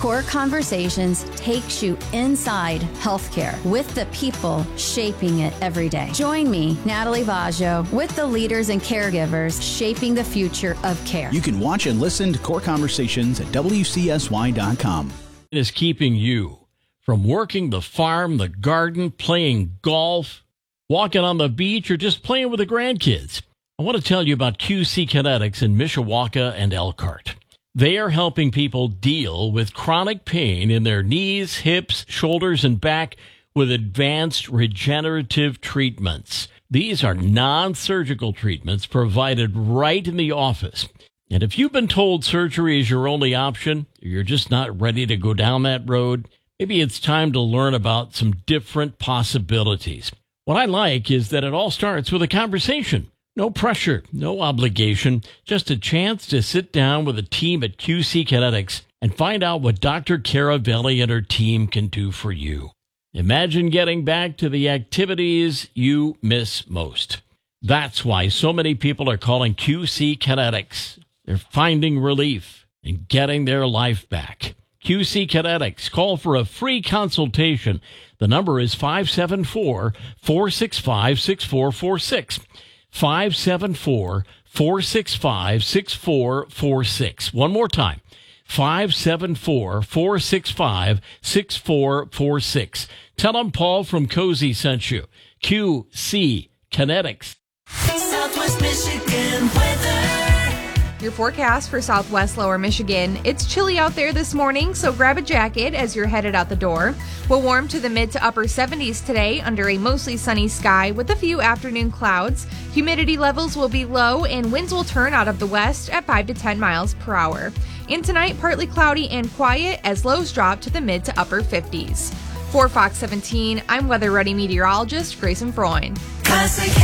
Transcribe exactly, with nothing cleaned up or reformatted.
Core Conversations takes you inside healthcare with the people shaping it every day. Join me, Natalie Vaggio, with the leaders and caregivers shaping the future of care. You can watch and listen to Core Conversations at W C S Y dot com. It is keeping you from working the farm, the garden, playing golf, walking on the beach, or just playing with the grandkids. I want to tell you about Q C Kinetics in Mishawaka and Elkhart. They are helping people deal with chronic pain in their knees, hips, shoulders, and back with advanced regenerative treatments. These are non-surgical treatments provided right in the office. And if you've been told surgery is your only option, or you're just not ready to go down that road, maybe it's time to learn about some different possibilities. What I like is that it all starts with a conversation. No pressure, no obligation, just a chance to sit down with a team at Q C Kinetics and find out what Doctor Caravelli and her team can do for you. Imagine getting back to the activities you miss most. That's why so many people are calling Q C Kinetics. They're finding relief and getting their life back. Q C Kinetics. Call for a free consultation. The number is five seven four, four six five, six four four six. five seven four, four six five, six four four six. One more time. five seven four, four six five, six four four six. Tell them Paul from Cozy sent you. Q C Kinetics. Southwest Michigan weather. Your forecast for Southwest Lower Michigan. It's chilly out there this morning, so grab a jacket as you're headed out the door. We'll warm to the mid to upper seventies today under a mostly sunny sky with a few afternoon clouds. Humidity levels will be low and winds will turn out of the west at five to ten miles per hour. And tonight, partly cloudy and quiet as lows drop to the mid to upper fifties. For Fox seventeen, I'm Weather Ready meteorologist Grayson Freund. Classic